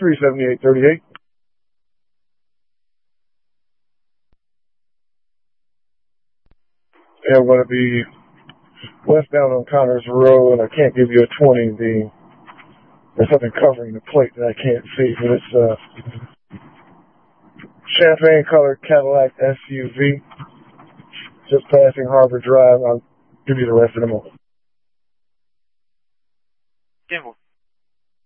37838. Yeah, I'm going to be westbound on Connors Road, and I can't give you a 20. There's something covering the plate that I can't see, but it's champagne-colored Cadillac SUV, just passing Harbor Drive. I'll give you the rest in a moment. Denver.